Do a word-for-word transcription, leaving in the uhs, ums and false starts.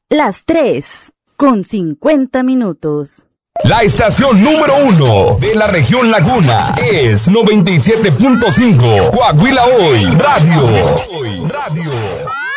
Las tres, con cincuenta minutos. La estación número uno de la región Laguna es noventa y siete punto cinco Coahuila Hoy Radio. Radio.